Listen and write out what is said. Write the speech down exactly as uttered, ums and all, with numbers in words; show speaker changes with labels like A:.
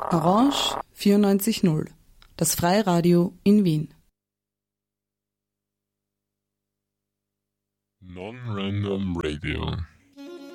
A: Orange vierundneunzig Komma null, das Freiradio in Wien.
B: Non-Random Radio.